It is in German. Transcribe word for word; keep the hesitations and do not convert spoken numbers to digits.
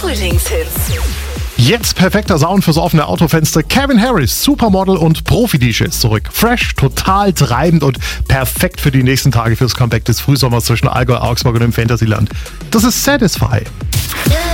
Frühlingshits. Jetzt perfekter Sound fürs offene Autofenster. Calvin Harris, Supermodel und Profi-D J ist zurück. Fresh, total treibend und perfekt für die nächsten Tage fürs Comeback des Frühsommers zwischen Allgäu, Augsburg und dem Fantasyland. Das ist Satisfy.